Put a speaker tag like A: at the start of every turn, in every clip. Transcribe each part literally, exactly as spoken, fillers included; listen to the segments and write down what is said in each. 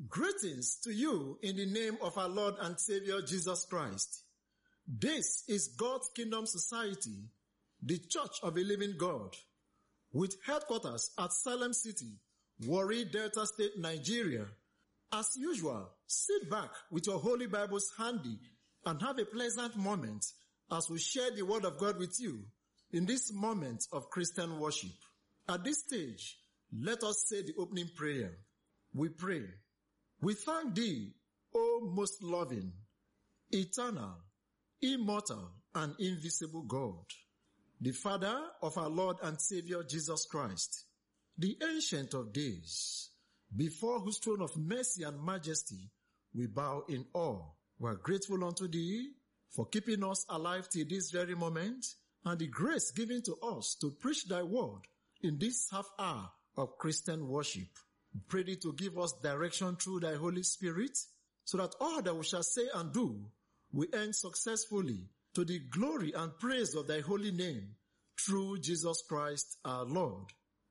A: Greetings to you in the name of our Lord and Savior Jesus Christ. This is God's Kingdom Society, the Church of a Living God, with headquarters at Salem City, Warri, Delta State, Nigeria. As usual, sit back with your Holy Bibles handy and have a pleasant moment as we share the Word of God with you in this moment of Christian worship. At this stage, let us say the opening prayer. We pray. We thank Thee, O most loving, eternal, immortal, and invisible God, the Father of our Lord and Savior Jesus Christ, the Ancient of Days, before whose throne of mercy and majesty we bow in awe. We are grateful unto Thee for keeping us alive till this very moment and the grace given to us to preach Thy word in this half hour of Christian worship. We pray Thee to give us direction through Thy Holy Spirit so that all that we shall say and do will end successfully to the glory and praise of Thy holy name through Jesus Christ our Lord.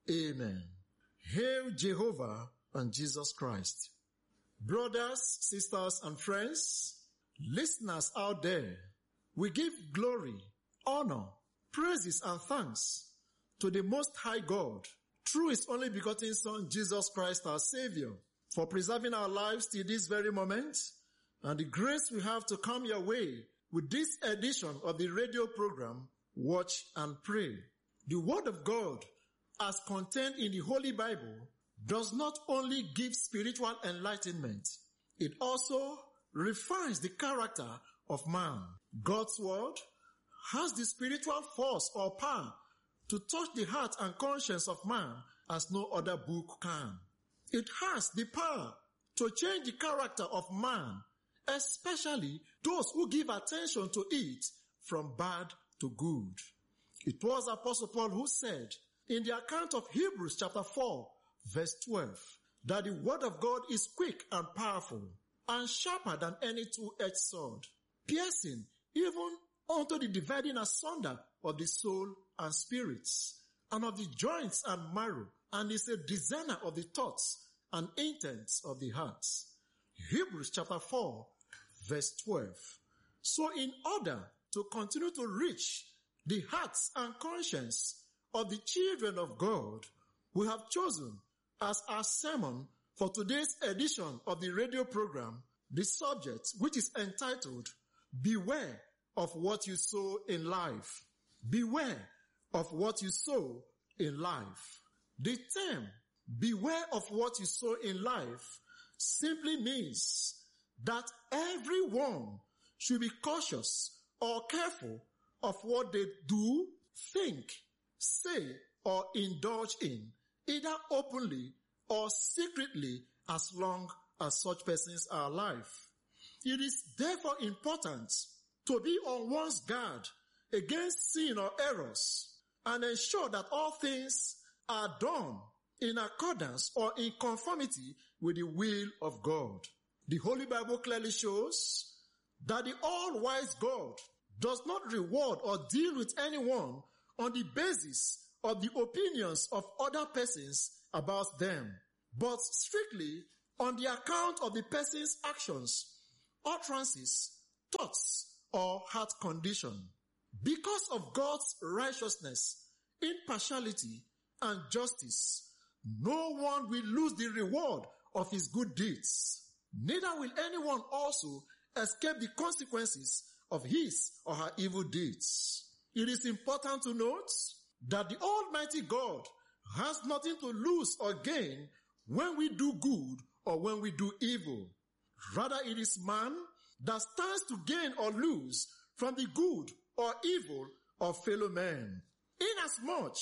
A: Amen. Hail Jehovah and Jesus Christ. Brothers, sisters, and friends, listeners out there, we give glory, honor, praises, and thanks to the Most High God through His only begotten Son, Jesus Christ our Savior, for preserving our lives till this very moment, and the grace we have to come your way with this edition of the radio program, Watch and Pray. The Word of God, as contained in the Holy Bible, does not only give spiritual enlightenment, it also refines the character of man. God's Word has the spiritual force or power to touch the heart and conscience of man as no other book can. It has the power to change the character of man, especially those who give attention to it from bad to good. It was Apostle Paul who said in the account of Hebrews chapter four, verse twelve, that the word of God is quick and powerful and sharper than any two-edged sword, piercing even unto the dividing asunder of the soul and spirits, and of the joints and marrow, and is a discerner of the thoughts and intents of the hearts. Hebrews chapter four, verse twelve. So in order to continue to reach the hearts and conscience of the children of God, we have chosen as our sermon for today's edition of the radio program the subject which is entitled, Beware of what you sow in life. Beware of what you sow in life. The term, beware of what you sow in life, simply means that everyone should be cautious or careful of what they do, think, say, or indulge in, either openly or secretly, as long as such persons are alive. It is therefore important to be on one's guard against sin or errors and ensure that all things are done in accordance or in conformity with the will of God. The Holy Bible clearly shows that the all-wise God does not reward or deal with anyone on the basis of the opinions of other persons about them, but strictly on the account of the person's actions, utterances, thoughts, or heart condition. Because of God's righteousness, impartiality, and justice, no one will lose the reward of his good deeds. Neither will anyone also escape the consequences of his or her evil deeds. It is important to note that the Almighty God has nothing to lose or gain when we do good or when we do evil. Rather, it is man that stands to gain or lose from the good or evil of fellow men. Inasmuch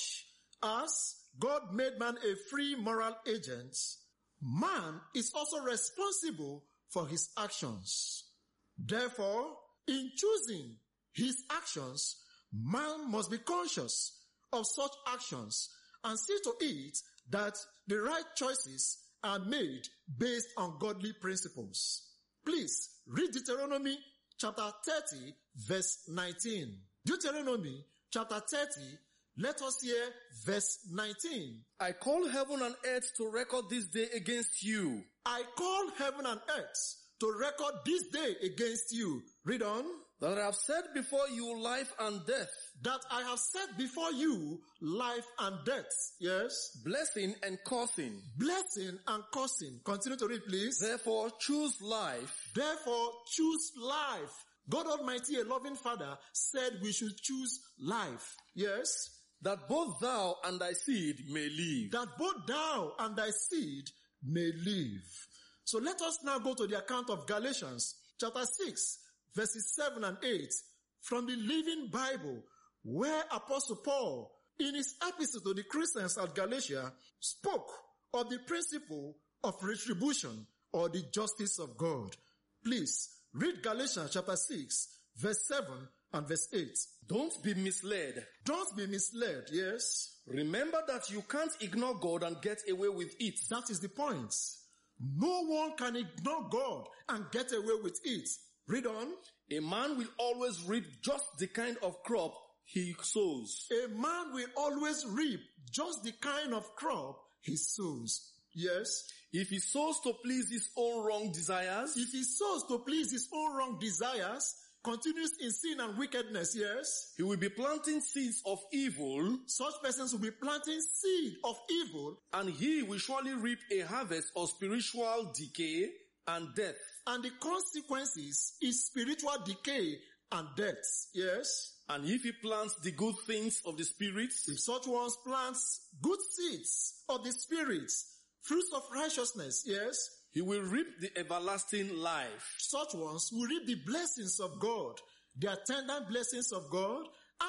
A: as God made man a free moral agent, man is also responsible for his actions. Therefore, in choosing his actions, man must be conscious of such actions and see to it that the right choices are made based on godly principles. Please read Deuteronomy chapter thirty, verse nineteen. Deuteronomy chapter thirty, Let us hear verse nineteen.
B: I call heaven and earth to record this day against you.
A: I call heaven and earth to record this day against you. Read on.
B: That I have set before you life and death.
A: That I have set before you life and death. Yes.
B: Blessing and cursing.
A: Blessing and cursing. Continue to read, please.
B: Therefore choose life.
A: Therefore choose life. God Almighty, a loving Father, said we should choose life. Yes.
B: That both thou and thy seed may live.
A: That both thou and thy seed may live. So let us now go to the account of Galatians chapter six, verses seven and eight from the Living Bible, where Apostle Paul, in his epistle to the Christians at Galatia, spoke of the principle of retribution or the justice of God. Please read Galatians chapter six, verse seven and verse eight.
B: Don't be misled.
A: Don't be misled, yes.
B: Remember that you can't ignore God and get away with it.
A: That is the point. No one can ignore God and get away with it. Read on.
B: A man will always reap just the kind of crop he sows.
A: A man will always reap just the kind of crop he sows. Yes.
B: If he sows to please his own wrong desires.
A: If he sows to please his own wrong desires, continues in sin and wickedness, yes.
B: He will be planting seeds of evil.
A: Such persons will be planting seed of evil.
B: And he will surely reap a harvest of spiritual decay and death.
A: And the consequences is spiritual decay and death, yes.
B: And if he plants the good things of the Spirit.
A: If such ones plants good seeds of the Spirit, fruits of righteousness, yes.
B: He will reap the everlasting life.
A: Such ones will reap the blessings of God, the attendant blessings of God,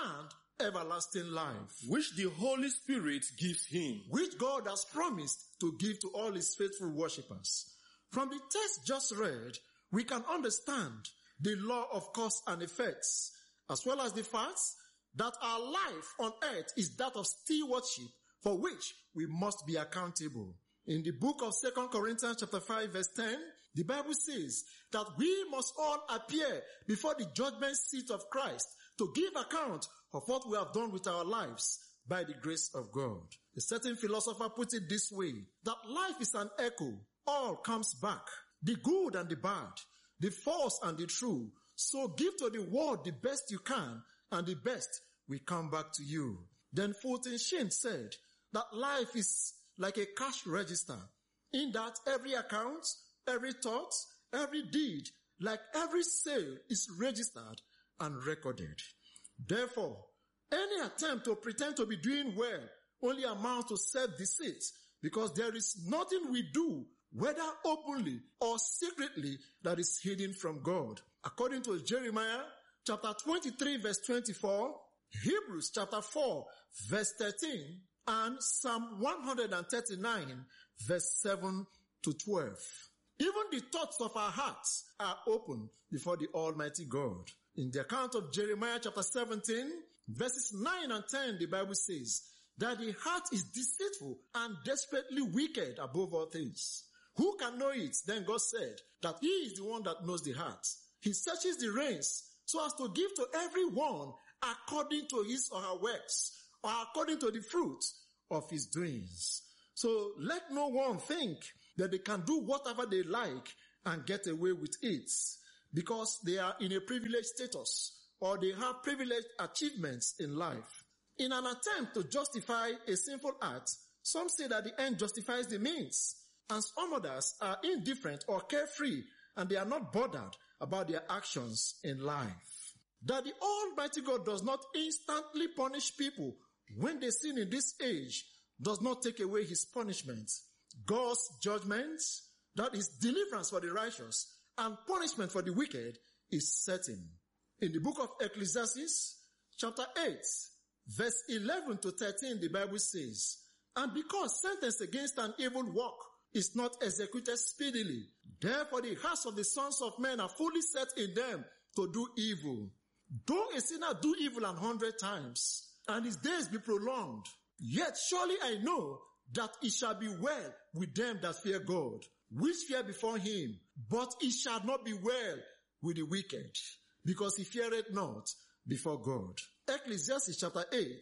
A: and everlasting life.
B: Which the Holy Spirit gives him.
A: Which God has promised to give to all his faithful worshippers. From the text just read, we can understand the law of cause and effects, as well as the fact that our life on earth is that of stewardship, for which we must be accountable. In the book of Second Corinthians chapter five verse ten, the Bible says that we must all appear before the judgment seat of Christ to give account of what we have done with our lives by the grace of God. A certain philosopher put it this way, that life is an echo. All comes back. The good and the bad, the false and the true. So give to the world the best you can, and the best will come back to you. Then Fulton Sheen said that life is like a cash register, in that every account, every thought, every deed, like every sale is registered and recorded. Therefore, any attempt to pretend to be doing well only amounts to self-deceit, because there is nothing we do, whether openly or secretly, that is hidden from God. According to Jeremiah chapter twenty-three verse twenty-four, Hebrews chapter four verse thirteen, and Psalm one thirty-nine verse seven to twelve. Even the thoughts of our hearts are open before the Almighty God. In the account of Jeremiah chapter seventeen, verses nine and ten, the Bible says that the heart is deceitful and desperately wicked above all things. Who can know it? Then God said that he is the one that knows the heart. He searches the reins so as to give to everyone according to his or her works, or according to the fruit of his doings. So let no one think that they can do whatever they like and get away with it, because they are in a privileged status or they have privileged achievements in life. In an attempt to justify a sinful act, some say that the end justifies the means, and some others are indifferent or carefree, and they are not bothered about their actions in life. That the Almighty God does not instantly punish people when they sin in this age does not take away his punishment. God's judgment, that is deliverance for the righteous and punishment for the wicked, is certain. In the book of Ecclesiastes, chapter eight, verse eleven to thirteen, the Bible says, and because sentence against an evil work is not executed speedily, therefore the hearts of the sons of men are fully set in them to do evil. Though a sinner do evil an hundred times, and his days be prolonged, yet surely I know that it shall be well with them that fear God, which fear before him, but it shall not be well with the wicked, because he feareth not before God. Ecclesiastes chapter eight,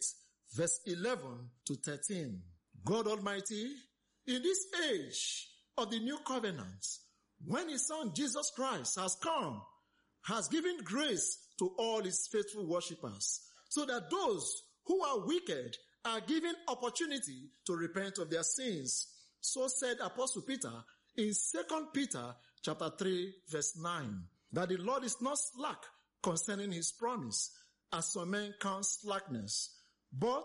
A: verse eleven to thirteen. God Almighty, in this age of the new covenant, when his son Jesus Christ has come, has given grace to all his faithful worshippers, so that those who are wicked are given opportunity to repent of their sins. So said Apostle Peter in Second Peter chapter three, verse nine, that the Lord is not slack concerning his promise, as some men count slackness, but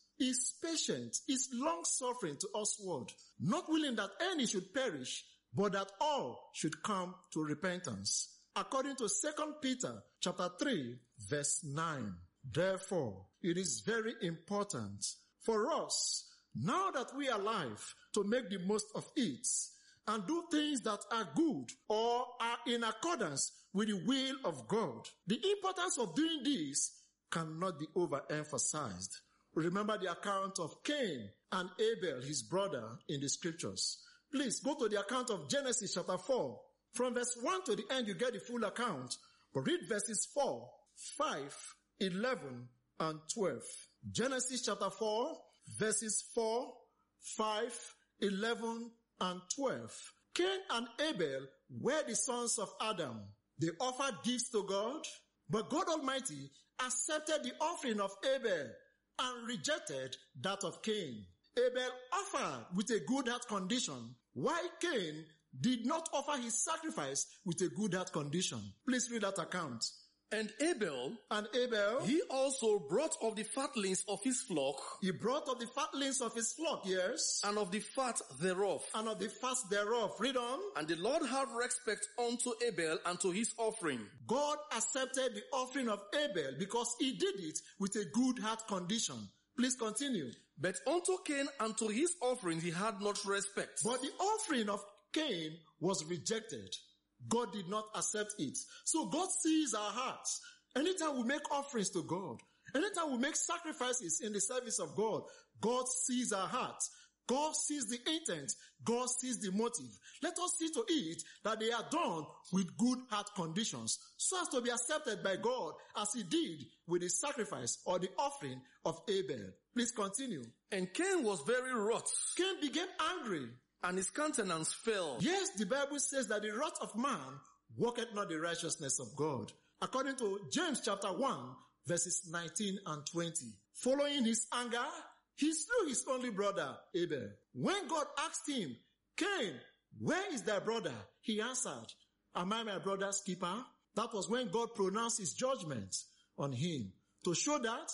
A: is patient, is long-suffering to usward, not willing that any should perish, but that all should come to repentance. According to Second Peter chapter three, verse nine. Therefore, it is very important for us, now that we are alive, to make the most of it and do things that are good or are in accordance with the will of God. The importance of doing this cannot be overemphasized. Remember the account of Cain and Abel, his brother, in the scriptures. Please go to the account of Genesis chapter four. From verse one to the end, you get the full account. But read verses four, five, eleven, and twelve. Genesis chapter four, verses four, five, eleven, and twelve. Cain and Abel were the sons of Adam. They offered gifts to God, but God Almighty accepted the offering of Abel and rejected that of Cain. Abel offered with a good heart condition, while Cain did not offer his sacrifice with a good heart condition. Please read that account.
B: And Abel,
A: And Abel,
B: he also brought of the fatlings of his flock,
A: he brought of the fatlings of his flock, yes,
B: and of the fat thereof.
A: and of the fat thereof. Read on.
B: And the Lord had respect unto Abel and to his offering.
A: God accepted the offering of Abel because he did it with a good heart condition. Please continue.
B: But unto Cain and to his offering he had not respect.
A: But the offering of Cain was rejected. God did not accept it. So God sees our hearts. Anytime we make offerings to God, anytime we make sacrifices in the service of God, God sees our hearts. God sees the intent. God sees the motive. Let us see to it that they are done with good heart conditions, so as to be accepted by God as he did with the sacrifice or the offering of Abel. Please continue.
B: And Cain was very wroth,
A: Cain became angry.
B: and his countenance fell.
A: Yes, the Bible says that the wrath of man worketh not the righteousness of God. According to James chapter one, verses nineteen and twenty. Following his anger, he slew his only brother, Abel. When God asked him, Cain, where is thy brother? He answered, am I my brother's keeper? That was when God pronounced his judgment on him, to show that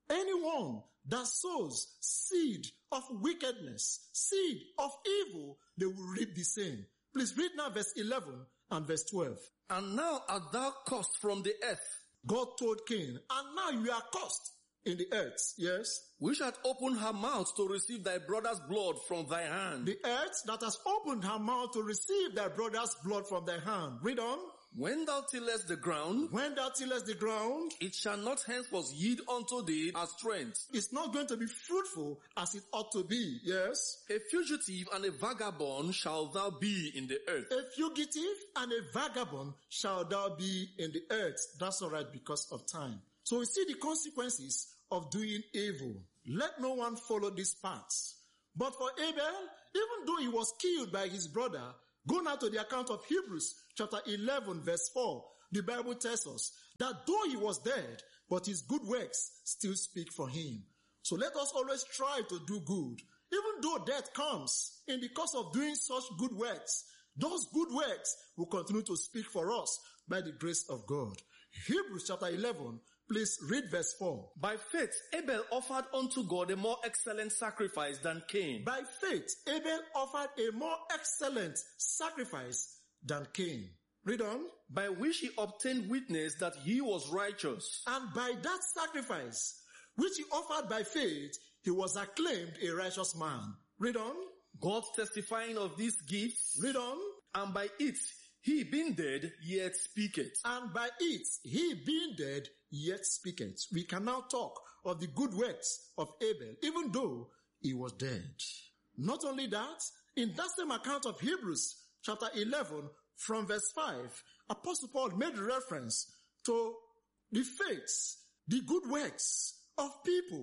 A: anyone that sows seed of wickedness, seed of evil, they will reap the same. Please read now verse eleven and verse twelve.
B: And now art thou cursed from the earth,
A: God told Cain, and now you are cursed in the earth, yes?
B: which hath opened her mouth to receive thy brother's blood from thy hand.
A: The earth that has opened her mouth to receive thy brother's blood from thy hand. Read on.
B: When thou tillest the ground,
A: When thou tillest the ground,
B: it shall not henceforth yield unto thee as strength.
A: it's not going to be fruitful as it ought to be, yes?
B: A fugitive and a vagabond shalt thou be in the earth.
A: A fugitive and a vagabond shall thou be in the earth. That's all right because of time. So we see the consequences of doing evil. Let no one follow these paths. But for Abel, even though he was killed by his brother, go now to the account of Hebrews chapter eleven verse four. The Bible tells us that though he was dead, but his good works still speak for him. So let us always try to do good. Even though death comes in the course of doing such good works, those good works will continue to speak for us by the grace of God. Hebrews chapter eleven, please read verse four.
B: By faith, Abel offered unto God a more excellent sacrifice than Cain.
A: By faith, Abel offered a more excellent sacrifice than Cain. Read on.
B: By which he obtained witness that he was righteous.
A: And by that sacrifice, which he offered by faith, he was acclaimed a righteous man. Read on.
B: God testifying of these gifts,
A: Read on.
B: and by it he being dead yet speaketh.
A: And by it, he being dead, yet speaketh. We can now talk of the good works of Abel, even though he was dead. Not only that, in that same account of Hebrews, chapter eleven, from verse five, Apostle Paul made reference to the faiths, the good works of people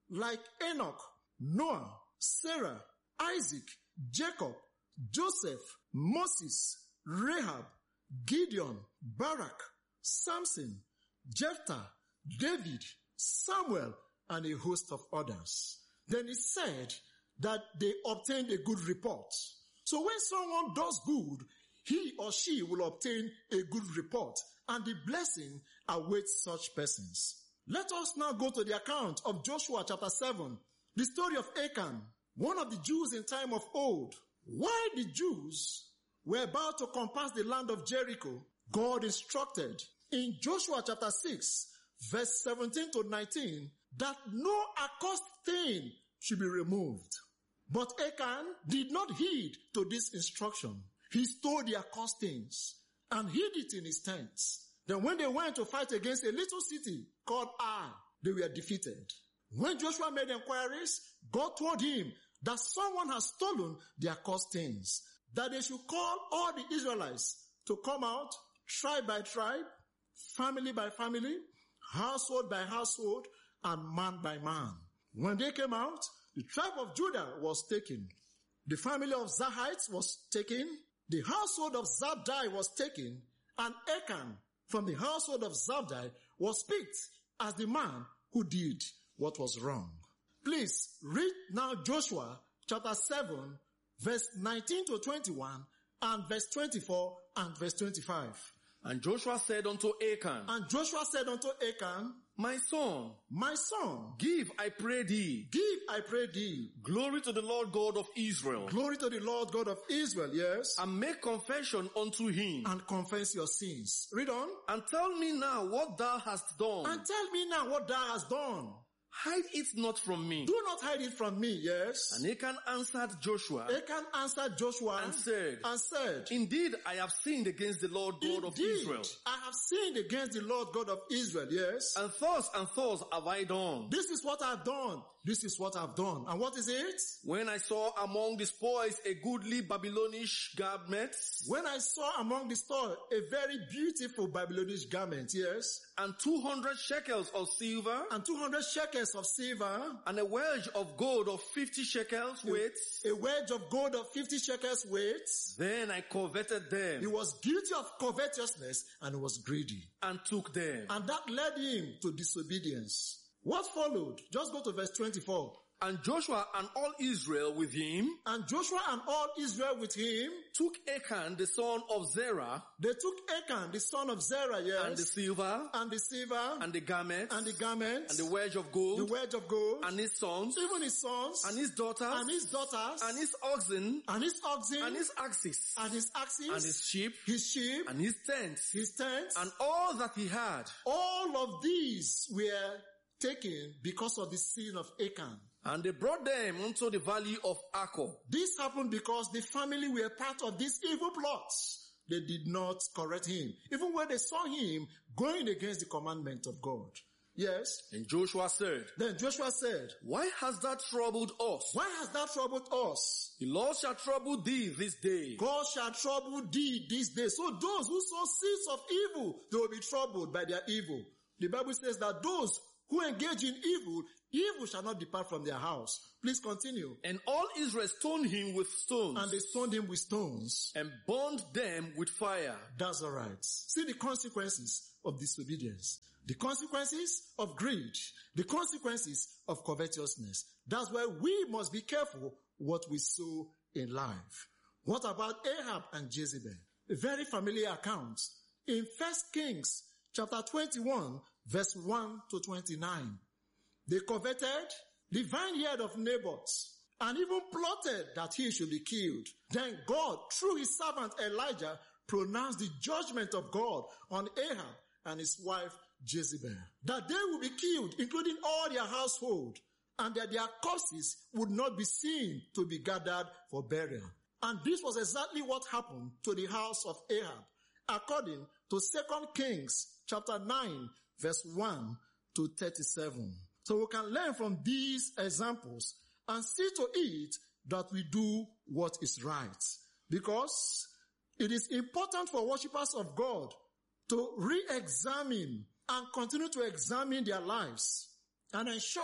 A: like Enoch, Noah, Sarah, Isaac, Jacob, Joseph, Moses, Rahab, Gideon, Barak, Samson, Jephthah, David, Samuel, and a host of others. Then he said that they obtained a good report. So when someone does good, he or she will obtain a good report, and the blessing awaits such persons. Let us now go to the account of Joshua chapter seven, the story of Achan, one of the Jews in time of old. While the Jews were about to compass the land of Jericho, God instructed in Joshua chapter six, verse seventeen to nineteen, that no accursed thing should be removed. But Achan did not heed to this instruction. He stole the accursed things and hid it in his tents. Then when they went to fight against a little city called Ai, they were defeated. When Joshua made inquiries, God told him that someone has stolen the accursed things, that they should call all the Israelites to come out, tribe by tribe, family by family, household by household, and man by man. When they came out, the tribe of Judah was taken. The family of Zahites was taken. The household of Zabdi was taken. And Achan from the household of Zabdi was picked as the man who did what was wrong. Please read now Joshua chapter seven, verse nineteen to twenty-one, and verse twenty-four and verse twenty-five.
B: And Joshua said unto Achan,
A: And Joshua said unto Achan,
B: My son,
A: My son,
B: give, I pray thee,
A: give, I pray thee,
B: glory to the Lord God of Israel,
A: glory to the Lord God of Israel, yes,
B: and make confession unto him,
A: and confess your sins. Read on.
B: and tell me now what thou hast done.
A: And tell me now what thou hast done.
B: Hide it not from me.
A: Do not hide it from me, yes.
B: And Achan answered Joshua,
A: Achan answered Joshua
B: and said,
A: and said,
B: Indeed, I have sinned against the Lord God of
A: Indeed,
B: Israel.
A: I have sinned against the Lord God of Israel, yes.
B: And thus and thus have I done.
A: This is what I've done. This is what I've done. And what is it?
B: When I saw among the spoils a goodly Babylonish garment,
A: When I saw among the store a very beautiful Babylonish garment, yes,
B: and two hundred shekels of silver,
A: and two hundred shekels of silver,
B: and a wedge of gold of fifty shekels weight,
A: a wedge of gold of fifty shekels weight,
B: then I coveted them,
A: he was guilty of covetousness and he was greedy.
B: and took them.
A: And that led him to disobedience. What followed? Just go to verse twenty-four.
B: And Joshua and all Israel with him
A: And Joshua and all Israel with him,
B: took Achan the son of Zerah,
A: they took Achan, the son of Zerah, yes,
B: and the silver,
A: and the silver,
B: and the garment,
A: and the garments,
B: and the wedge of
A: the
B: gold,
A: wedge of gold,
B: and his sons,
A: even his sons,
B: and his daughters,
A: and his daughters,
B: and his oxen,
A: and his oxen,
B: and his axes,
A: and his axes,
B: and his sheep,
A: his sheep,
B: and his tents,
A: his tents,
B: and all that he had.
A: all of these were taken because of the sin of Achan.
B: And they brought them unto the valley of Achor.
A: This happened because the family were part of these evil plots. They did not correct him, even when they saw him going against the commandment of God. Yes.
B: And Joshua said,
A: Then Joshua said,
B: Why hast thou troubled us?
A: Why hast thou troubled us?
B: The Lord shall trouble thee this day.
A: God shall trouble thee this day. So those who sow seeds of evil, they will be troubled by their evil. The Bible says that those who engage in evil, evil shall not depart from their house. Please continue.
B: And all Israel stoned him with stones,
A: And they stoned him with stones.
B: and burned them with fire.
A: That's all right. See the consequences of disobedience. The consequences of greed. The consequences of covetousness. That's why we must be careful what we sow in life. What about Ahab and Jezebel? A very familiar account. In First Kings chapter twenty-one, verse one to twenty-nine. They coveted the vineyard of Naboth and even plotted that he should be killed. Then God, through his servant Elijah, pronounced the judgment of God on Ahab and his wife Jezebel. That they will be killed, including all their household, and that their corpses would not be seen to be gathered for burial. And this was exactly what happened to the house of Ahab, according to Second Kings chapter nine, verse one to thirty-seven. So we can learn from these examples and see to it that we do what is right. Because it is important for worshippers of God to re-examine and continue to examine their lives and ensure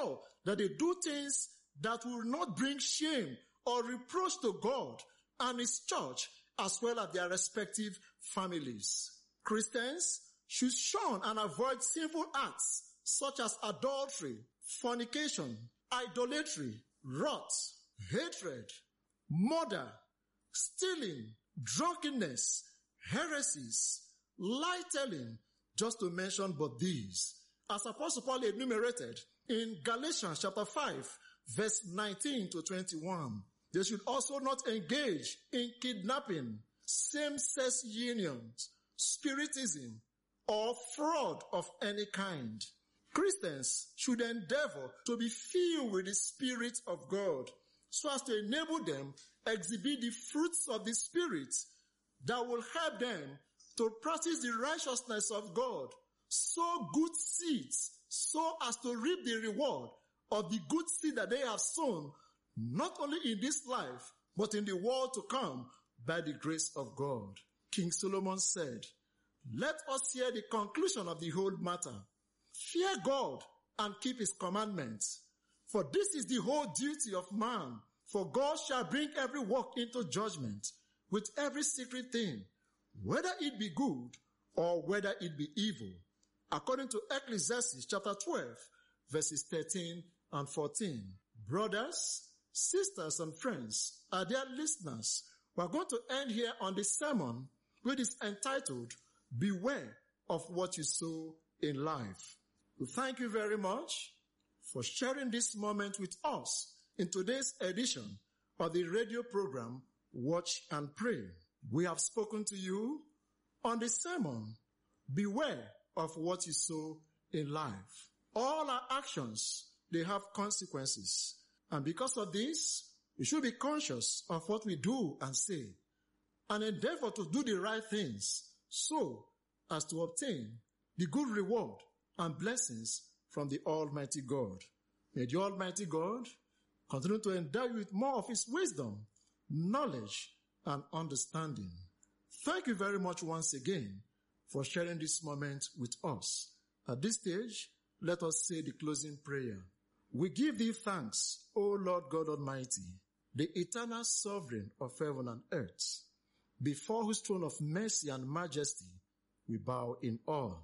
A: that they do things that will not bring shame or reproach to God and His church, as well as their respective families. Christians should shun and avoid sinful acts such as adultery, fornication, idolatry, wrath, hatred, murder, stealing, drunkenness, heresies, lie-telling, just to mention but these. As Apostle Paul enumerated in Galatians chapter five, verse nineteen to twenty-one, they should also not engage in kidnapping, same-sex unions, spiritism, or fraud of any kind. Christians should endeavor to be filled with the Spirit of God so as to enable them exhibit the fruits of the Spirit that will help them to practice the righteousness of God, sow good seeds so as to reap the reward of the good seed that they have sown, not only in this life, but in the world to come by the grace of God. King Solomon said, "Let us hear the conclusion of the whole matter. Fear God and keep His commandments. For this is the whole duty of man. For God shall bring every work into judgment with every secret thing, whether it be good or whether it be evil." According to Ecclesiastes chapter twelve, verses thirteen and fourteen. Brothers, sisters, and friends, our dear listeners, we are going to end here on the sermon, which is entitled, "Beware of what you sow in life." We thank you very much for sharing this moment with us in today's edition of the radio program, Watch and Pray. We have spoken to you on the sermon, "Beware of what you sow in life." All our actions, they have consequences. And because of this, we should be conscious of what we do and say, and endeavor to do the right things so as to obtain the good reward and blessings from the Almighty God. May the Almighty God continue to endow you with more of His wisdom, knowledge, and understanding. Thank you very much once again for sharing this moment with us. At this stage, let us say the closing prayer. We give Thee thanks, O Lord God Almighty, the eternal sovereign of heaven and earth, before whose throne of mercy and majesty we bow in awe.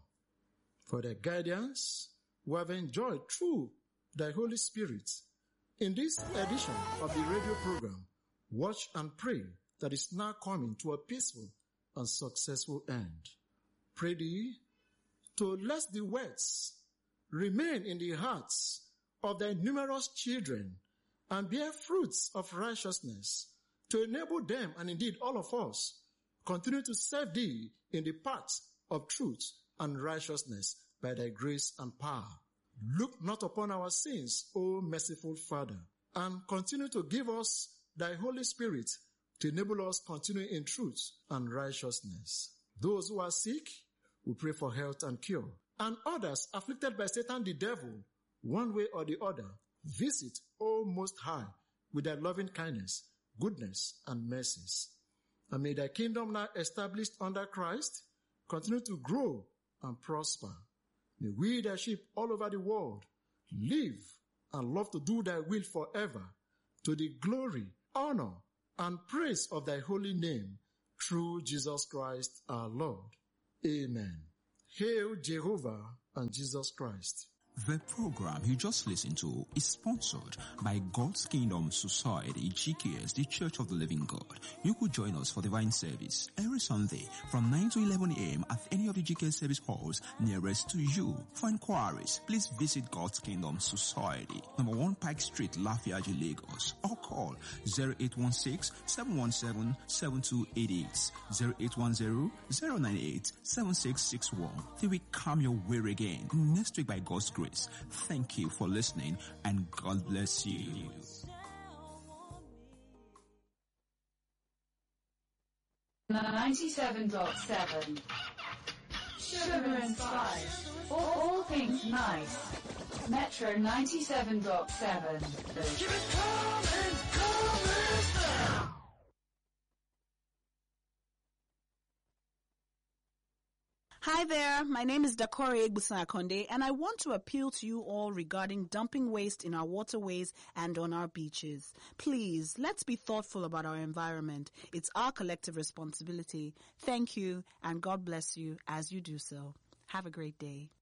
A: For Thy guidance we have enjoyed through Thy Holy Spirit in this edition of the radio program, Watch and Pray, that is now coming to a peaceful and successful end. Pray Thee to let the words remain in the hearts of Thy numerous children and bear fruits of righteousness, to enable them, and indeed all of us, continue to serve Thee in the path of truth and righteousness by Thy grace and power. Look not upon our sins, O merciful Father, and continue to give us Thy Holy Spirit to enable us continue in truth and righteousness. Those who are sick, we pray for health and cure. And others afflicted by Satan the devil, one way or the other, visit, O Most High, with Thy loving kindness, goodness, and mercies. And may Thy kingdom now established under Christ continue to grow and prosper. May we, Thy sheep all over the world, live and love to do Thy will forever, to the glory, honor, and praise of Thy holy name, through Jesus Christ our Lord. Amen. Hail Jehovah and Jesus Christ.
C: The program you just listened to is sponsored by God's Kingdom Society, G K S, the Church of the Living God. You could join us for divine service every Sunday from nine to eleven a.m. at any of the G K S service halls nearest to you. For inquiries, please visit God's Kingdom Society, number one Pike Street, Lafayette, Lagos, or call zero eight one six, seven one seven, seven two eight eight, zero eight one zero, zero nine eight, seven six six one. Till we come your way again next week by God's grace. Thank you for listening, and God bless you.
D: ninety-seven point seven Sugar and Spice. All, all things nice. Metro ninety-seven point seven.
E: Keep it coming, coming now.
F: Hi there, my name is Dakore Egbusan-Akonde, and I want to appeal to you all regarding dumping waste in our waterways and on our beaches. Please, let's be thoughtful about our environment. It's our collective responsibility. Thank you, and God bless you as you do so. Have a great day.